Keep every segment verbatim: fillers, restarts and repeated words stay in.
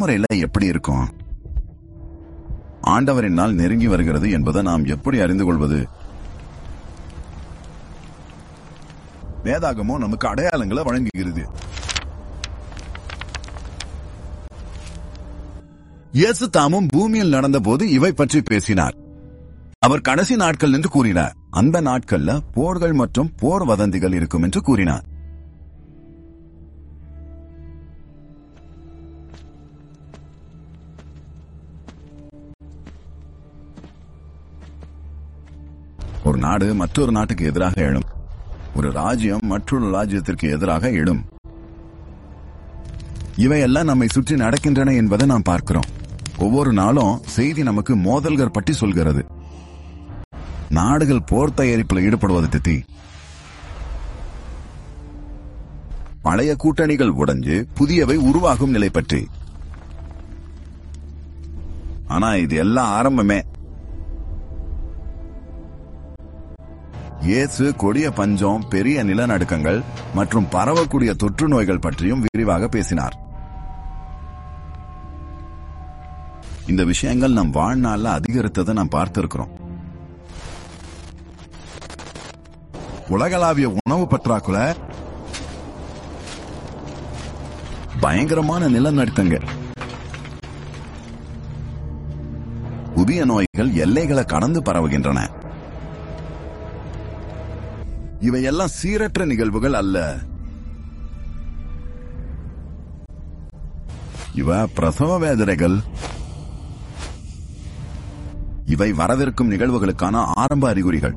நடைமுறையில எப்படி இருக்கும்? ஆண்டவரின் நாள் நெருங்கி வருகிறது என்பதை நாம் எப்படி அறிந்து கொள்வது? வேதாகமோ நமக்கு அடையாளங்களை வழங்குகிறது. இயேசு தாமும் பூமியில் நடந்த போது இவை பற்றி பேசினார். அவர் கடைசி நாட்கள் என்று கூறினார். அந்த நாட்கள்ல போர்கள் மற்றும் போர் வதந்திகள் இருக்கும் என்று கூறினார். ஒரு நாடு மற்றொரு நாட்டுக்கு எதிராக எழும். ஒரு ராஜ்யம் மற்றொரு ராஜ்யத்திற்கு எதிராக எழும். இவையெல்லாம் நம்மை சுற்றி நடக்கின்றன என்பதை நாம் பார்க்கிறோம். ஒவ்வொரு நாளும் செய்தி நமக்கு மோதல்கள் பற்றி சொல்கிறது. நாடுகள் போர் தயாரிப்பில் ஈடுபடுவது பற்றி, பழைய கூட்டணிகள் உடைஞ்சு புதியவை உருவாகும் நிலை பற்றி. ஆனா இது எல்லாம் ஆரம்பமே. இயேசு கொடிய பஞ்சம், பெரிய நிலநடுக்கங்கள் மற்றும் பரவக்கூடிய தொற்று நோய்கள் பற்றியும் விரிவாக பேசினார். இந்த விஷயங்கள் நம் வாழ்நாள்ல அதிகரித்ததை நாம் பார்த்திருக்கிறோம். உலகளாவிய உணவு பற்றாக்குறை, பயங்கரமான நிலநடுக்கங்கள், புதிய நோய்கள் எல்லைகளை கடந்து பரவுகின்றன. இவையெல்லாம் சீரற்ற நிகழ்வுகள் அல்ல. இவ பிரசவ வேதனைகள். இவை வரவிருக்கும் நிகழ்வுகளுக்கான ஆரம்ப அறிகுறிகள்.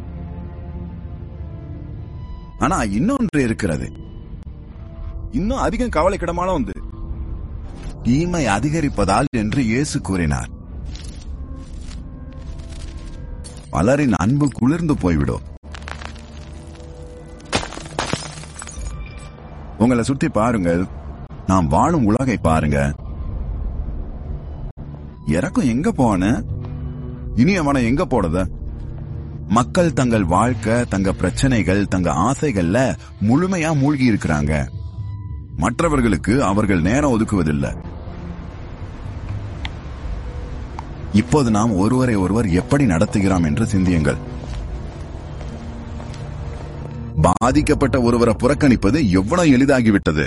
ஆனா இன்னொன்று இருக்கிறது, இன்னும் அதிகம் கவலைக்கிடமான ஒன்று. தீமை அதிகரிப்பதால் என்று இயேசு கூறினார். பலரின் அன்பு குளிர்ந்து போய்விடும். உங்களை சுத்தி பாருங்கள். நாம் வாழும் உலகை பாருங்க. இறக்கம் எங்க போன? இனி அவனை எங்க போடுத? மக்கள் தங்கள் வாழ்க்கை, தங்க பிரச்சனைகள், தங்க ஆசைகள்ல முழுமையா மூழ்கி இருக்கிறாங்க. மற்றவர்களுக்கு அவர்கள் நேரம் ஒதுக்குவதில்லை. இப்போது நாம் ஒருவரை ஒருவர் எப்படி நடத்துகிறோம் என்று சிந்தியுங்கள். பாதிக்கப்பட்ட ஒருவரை புறக்கணிப்பது எவ்வளவு எளிதாகிவிட்டது.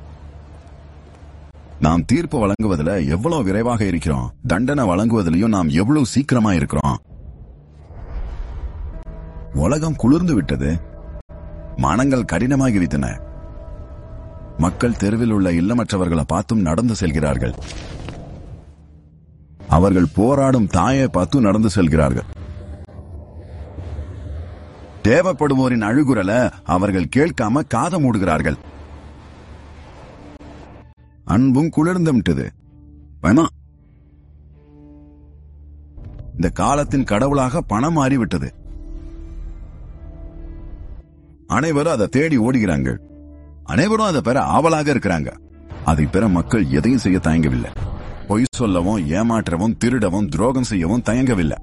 நாம் தீர்ப்பு வழங்குவதில் எவ்வளவு விரைவாக இருக்கிறோம். தண்டனை வழங்குவதிலையும் நாம் எவ்வளவு சீக்கிரமா இருக்கிறோம். உலகம் குளிர்ந்து விட்டது. மனங்கள் கடினமாகிவிட்டன. மக்கள் தெருவில் உள்ள இல்லமற்றவர்களை பார்த்தும் நடந்து செல்கிறார்கள். அவர்கள் போராடும் தாயை பார்த்து நடந்து செல்கிறார்கள். தேவைப்படுவோரின் அழுகுரல அவர்கள் கேட்காம காதை மூடுகிறார்கள். அன்பும் குளிர்ந்து விட்டது. இந்த காலத்தின் கடவுளாக பணம் மாறிவிட்டது. அனைவரும் அதை தேடி ஓடுகிறாங்க. அனைவரும் அதை பெற ஆவலாக இருக்கிறாங்க. அதை பெற மக்கள் எதையும் செய்ய தயங்கவில்லை. பொய் சொல்லவும், ஏமாற்றவும், திருடவும், துரோகம் செய்யவும் தயங்கவில்லை.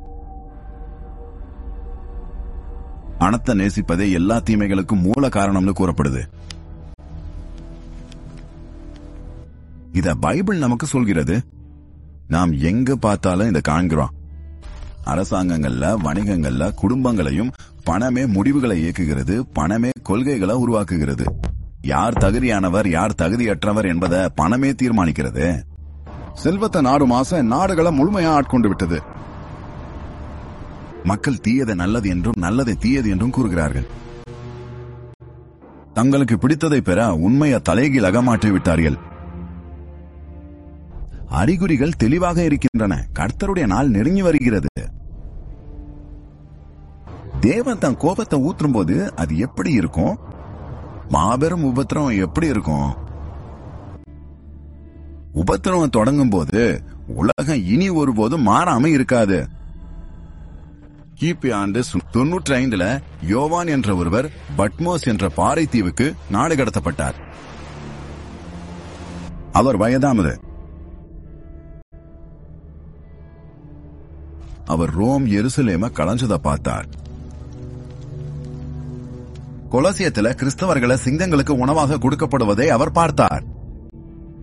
பணத்தை நேசிப்பதே எல்லா தீமைகளுக்கும் மூல காரணம்னு கூறப்படுது. இத பைபிள் நமக்கு சொல்கிறது. நாம் எங்க பார்த்தாலும் இதை காண்கிறோம். அரசாங்கங்கள்ல, வணிகங்கள்ல, குடும்பங்களையும் பணமே முடிவுகளை இயக்குகிறது. பணமே கொள்கைகளை உருவாக்குகிறது. யார் தகுதியானவர், யார் தகுதியற்றவர் என்பதை பணமே தீர்மானிக்கிறது. செல்வத்தை நாடு மாச நாடுகளை முழுமையா ஆட்கொண்டு விட்டது. மக்கள் தீயதை நல்லது என்றும் நல்லதை தீயது என்றும் கூறுகிறார்கள். தங்களுக்கு பிடித்ததை பெற உண்மையை தலைகீழாக மாற்றி விட்டார்கள். அறிகுறிகள் தெளிவாக இருக்கின்றன. கர்த்தருடைய நாள் நெருங்கி வருகிறது. தேவன் தன் கோபத்தை ஊற்றும் போது அது எப்படி இருக்கும்? மாபெரும் உபத்திரவம் எப்படி இருக்கும்? உபத்திரவம் தொடங்கும் போது உலகம் இனி ஒருபோதும் மாறாம இருக்காது. கிபி ஆண்டு தொன்னூற்றி ஐந்துல யோவான் என்ற ஒருவர் பட்மோஸ் என்ற பாறை தீவுக்கு நாடு கடத்தப்பட்டார். அவர் வயதாமது. அவர் ரோம் எருசலேம கலஞ்சதை பார்த்தார். கொலோசியத்துல கிறிஸ்தவர்களை சிங்கங்களுக்கு உணவாக கொடுக்கப்படுவதை அவர் பார்த்தார்.